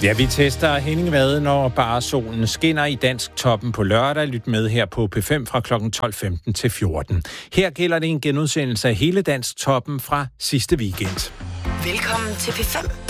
Ja, vi tester Henning Vade, når bare solen skinner i Dansk Toppen på lørdag. Lyt med her på P5 fra kl. 12.15 til 14. Her gælder det en genudsendelse af hele Dansk Toppen fra sidste weekend. Velkommen til P5.